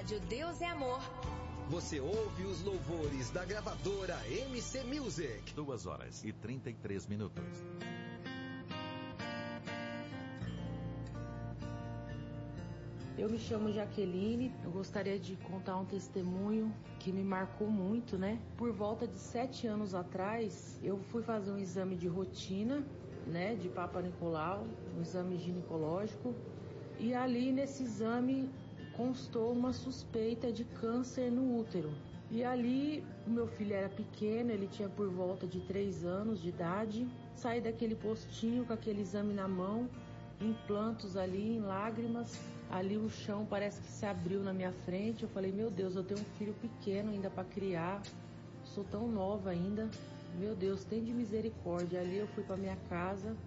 rádio Deus é Amor. Você ouve os louvores da gravadora MC Music. 2h33. Eu me chamo Jaqueline, eu gostaria de contar um testemunho que me marcou muito, né? Por volta de 7 anos atrás, eu fui fazer um exame de rotina, né? De Papa Nicolau, um exame ginecológico. E ali nesse exame constou uma suspeita de câncer no útero. E ali o meu filho era pequeno, ele tinha por volta de 3 anos de idade. Saí daquele postinho com aquele exame na mão, em prantos ali, em lágrimas. Ali o chão parece que se abriu na minha frente. Eu falei, meu Deus, eu tenho um filho pequeno ainda para criar, sou tão nova ainda. Meu Deus, tem de misericórdia. Ali eu fui para minha casa,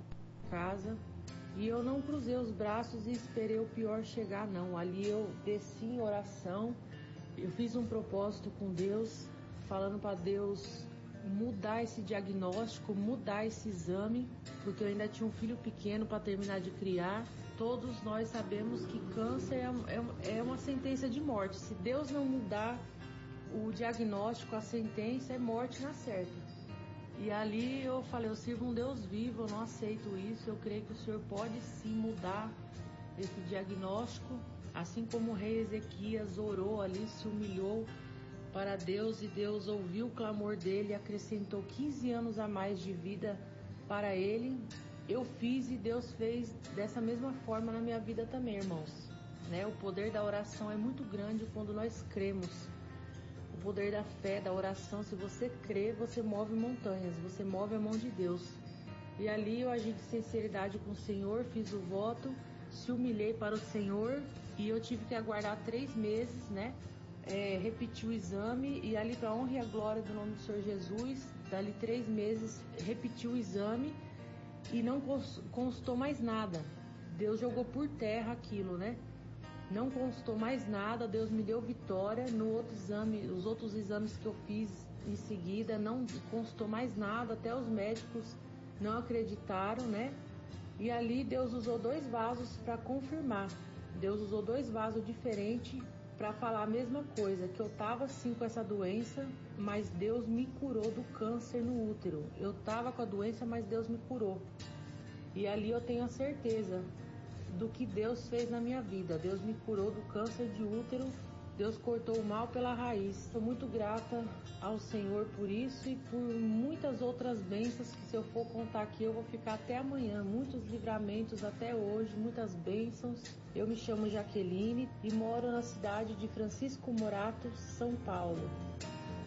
e eu não cruzei os braços e esperei o pior chegar, não. Ali eu desci em oração, eu fiz um propósito com Deus, falando para Deus mudar esse diagnóstico, mudar esse exame, porque eu ainda tinha um filho pequeno para terminar de criar. Todos nós sabemos que câncer é uma sentença de morte. Se Deus não mudar o diagnóstico, a sentença é morte na certa. E ali eu falei, eu sirvo um Deus vivo, eu não aceito isso, eu creio que o Senhor pode sim mudar esse diagnóstico, assim como o rei Ezequias orou ali, se humilhou para Deus, e Deus ouviu o clamor dele e acrescentou 15 anos a mais de vida para ele. Eu fiz e Deus fez dessa mesma forma na minha vida também, irmãos. Né? O poder da oração é muito grande quando nós cremos. O poder da fé, da oração, se você crê, você move montanhas, você move a mão de Deus. E ali eu agi de sinceridade com o Senhor, fiz o voto, se humilhei para o Senhor, e eu tive que aguardar 3 meses, né? Repeti o exame, e ali, para a honra e a glória do nome do Senhor Jesus, dali 3 meses, repeti o exame e não constou mais nada. Deus jogou por terra aquilo, né? Não constou mais nada, Deus me deu vitória. No outro exame, os outros exames que eu fiz em seguida, não constou mais nada, até os médicos não acreditaram, né? E ali Deus usou 2 vasos para confirmar. Deus usou 2 vasos diferentes para falar a mesma coisa, que eu estava sim com essa doença, mas Deus me curou do câncer no útero. Eu estava com a doença, mas Deus me curou. E ali eu tenho a certeza do que Deus fez na minha vida. Deus me curou do câncer de útero, Deus cortou o mal pela raiz. Sou muito grata ao Senhor por isso e por muitas outras bênçãos que, se eu for contar aqui, eu vou ficar até amanhã. Muitos livramentos até hoje, muitas bênçãos. Eu me chamo Jaqueline e moro na cidade de Francisco Morato, São Paulo.